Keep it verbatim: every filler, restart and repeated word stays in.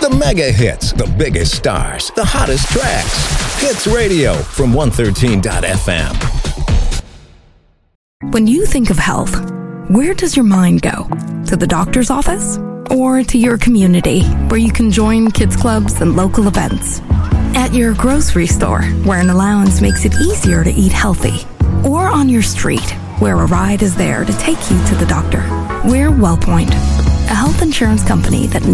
The mega hits, the biggest stars, the hottest tracks. Hits Radio from one thirteen dot f m. When you think of health, where does your mind go? To the doctor's office? Or to your community, where you can join kids clubs and local events? At your grocery store, where an allowance makes it easier to eat healthy? Or on your street, where a ride is there to take you to the doctor? We're WellPoint, a health insurance company that